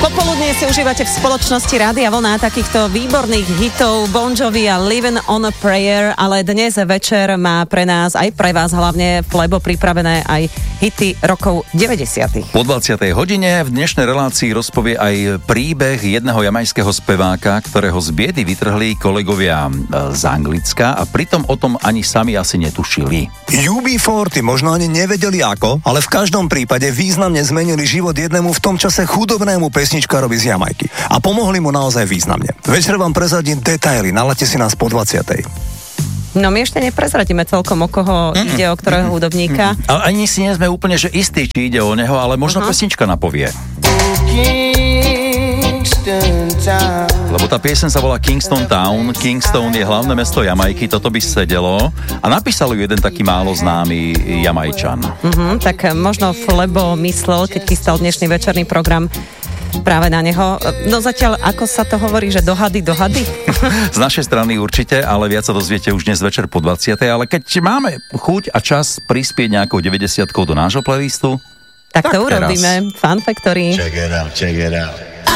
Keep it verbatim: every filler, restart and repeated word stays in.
Popoludne si užívate v spoločnosti Rádia Vlna takýchto výborných hitov Bon Jovi a Living on a Prayer, ale dnes večer má pre nás, aj pre vás hlavne Flebo pripravené aj hity rokov deväťdesiatych. Po dvadsiatej hodine v dnešnej relácii rozpovie aj príbeh jedného jamajského speváka, ktorého z biedy vytrhli kolegovia z Anglicka a pritom o tom ani sami asi netušili. ú bé štyridsať možno ani nevedeli ako, ale v každom prípade významne zmenili život jednému v tom čase chudobnému pesničkárovi z Jamajky. A pomohli mu naozaj významne. Večer vám prezradím detaily, nalaďte si nás po dvadsiatej. No my ešte neprezradíme celkom, o koho Mm-mm. ide, o ktorého hudobníka. Mm-mm. Ale ani si nie sme úplne, že istí, či ide o neho, ale možno uh-huh. pesnička napovie. Lebo tá pieseň sa volá Kingston Town. Kingston je hlavné mesto Jamajky, toto by sedelo. A napísal ju jeden taký málo známy Jamajčan. Uh-huh, tak možno Flebo myslel, keď chystal dnešný večerný program, práve na neho. No zatiaľ, ako sa to hovorí, že dohady, dohady? Z našej strany určite, ale viac sa dozviete už dnes večer po dvadsiatej. Ale keď máme chuť a čas prispieť nejakou deväťdesiatkou do nášho playlistu, tak, tak to teraz urobíme. Fun Factory. Check it out, check it out.